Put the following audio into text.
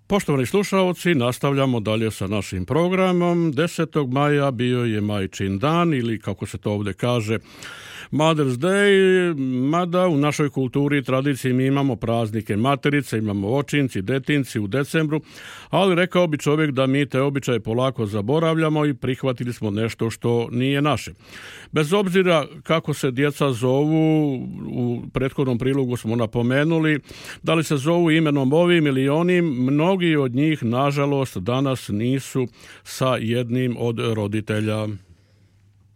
Poštovani slušalci, nastavljamo dalje sa našim programom. 10. maja bio je Majčin dan ili kako se to ovdje kaže Mother's Day, mada u našoj kulturi i tradiciji mi imamo praznike materice, imamo očinci, detinci u decembru, ali rekao bi čovjek da mi te običaje polako zaboravljamo i prihvatili smo nešto što nije naše. Bez obzira kako se djeca zovu, u prethodnom prilogu smo napomenuli, da li se zovu imenom ovim ili onim, mnogi od njih nažalost danas nisu sa jednim od roditelja.